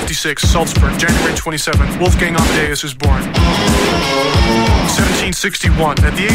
1756, Salzburg, January 27th, Wolfgang Amadeus is born. 1761, at the age